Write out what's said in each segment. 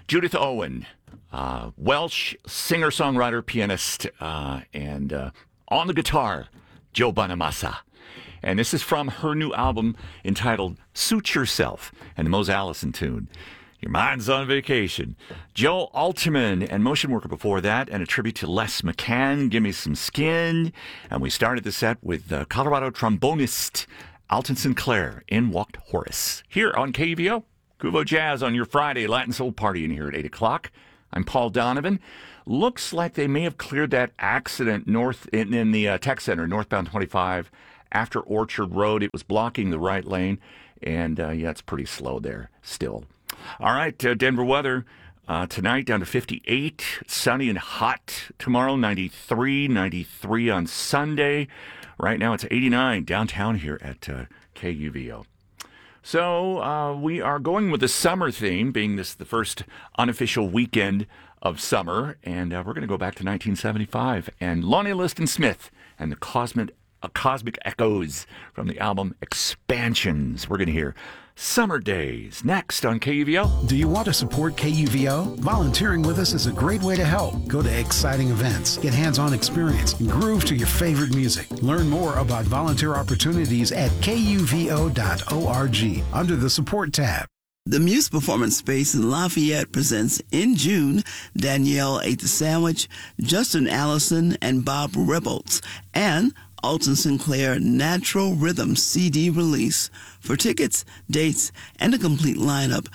Judith Owen, Welsh singer-songwriter, pianist, and on the guitar, Joe Bonamassa. And this is from her new album entitled Suit Yourself, and the Mose Allison tune, Your Mind's on Vacation. Joe Alterman and Motion Worker before that, and a tribute to Les McCann, Give Me Some Skin. And we started the set with Colorado trombonist Alton Sinclair in Walked Horace. Here on KUVO, Kuvo Jazz on your Friday Latin Soul Party in here at 8 o'clock. I'm Paul Donovan. Looks like they may have cleared that accident north in the tech center, northbound 25, after Orchard Road. It was blocking the right lane, and it's pretty slow there still. All right, Denver weather. Tonight down to 58, sunny and hot. Tomorrow 93 on Sunday. Right now it's 89 downtown here at KUVO. So we are going with the summer theme, being this the first unofficial weekend of summer, and we're going to go back to 1975 and Lonnie Liston Smith and the Cosmic Echoes from the album Expansions. We're going to hear Summer Days next on KUVO. Do you want to support KUVO? Volunteering with us is a great way to help. Go to exciting events, get hands-on experience, and groove to your favorite music. Learn more about volunteer opportunities at kuvo.org under the Support tab. The Muse Performance Space in Lafayette presents in June Danielle Ate the Sandwich, Justin Allison, and Bob Rebholz, and Alton Sinclair Natural Rhythm CD release. For tickets, dates, and a complete lineup,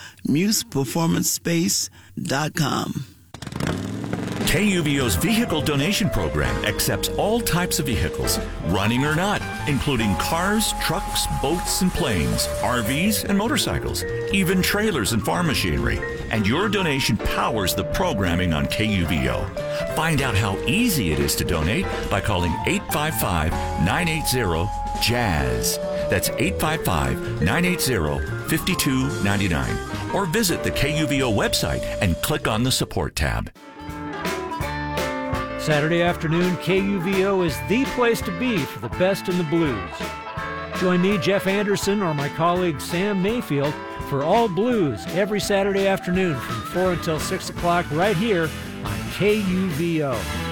museperformancespace.com. KUVO's vehicle donation program accepts all types of vehicles, running or not, including cars, trucks, boats, and planes, RVs, and motorcycles, even trailers and farm machinery. And your donation powers the programming on KUVO. Find out how easy it is to donate by calling 855-980-JAZZ. That's 855-980-5299. Or visit the KUVO website and click on the Support tab. Saturday afternoon, KUVO is the place to be for the best in the blues. Join me, Jeff Anderson, or my colleague Sam Mayfield for All Blues every Saturday afternoon from 4 until 6 o'clock right here on KUVO.